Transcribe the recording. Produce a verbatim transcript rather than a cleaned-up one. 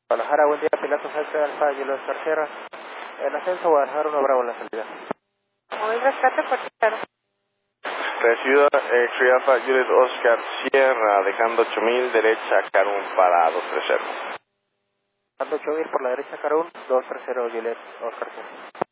Guadalajara, buen día, piloto Alfa, Alfa, Juliet Sierra. En ascenso, Guadalajara, uno Bravo en la salida. Hoy rescate por claro. Recibido X-Ray Alpha Juliet Oscar Sierra, dejando ocho mil, derecha Carun para dos tres cero. Dando ocho mil por la derecha, Carun, dos tres cero, Juliet Oscar Sierra.